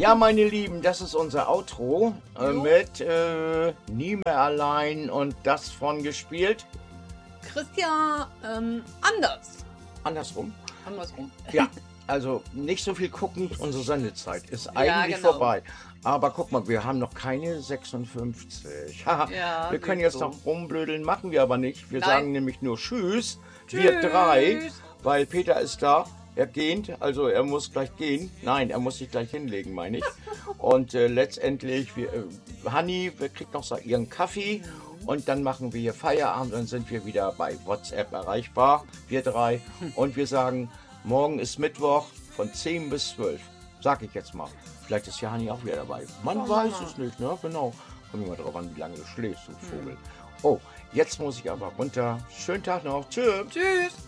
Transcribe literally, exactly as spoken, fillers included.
Ja, meine Lieben, das ist unser Outro äh, Jo. mit äh, Nie mehr allein und das von gespielt. Christian, ähm, anders. Andersrum. Andersrum. Ja, also nicht so viel gucken, unsere Sendezeit ist Ja, eigentlich genau. vorbei. Aber guck mal, wir haben noch keine sechsundfünfzig. Haha, Ja, wir können sieht jetzt so. noch rumblödeln, machen wir aber nicht. Wir Nein. sagen nämlich nur Tschüss, wir drei, Tschüss. weil Peter ist da. Er geht, also er muss gleich gehen. Nein, er muss sich gleich hinlegen, meine ich. Und äh, letztendlich, wir, äh, Hanni wir kriegt noch so ihren Kaffee und dann machen wir hier Feierabend. Dann sind wir wieder bei WhatsApp erreichbar, wir drei. Und wir sagen, morgen ist Mittwoch von zehn bis zwölf. Sag ich jetzt mal. Vielleicht ist ja Hanni auch wieder dabei. Man Schauen wir weiß mal. es nicht, ne? Genau. Kommt immer drauf an, wie lange du schläfst, du Vogel. Oh, jetzt muss ich aber runter. Schönen Tag noch. Tschüss. Tschüss.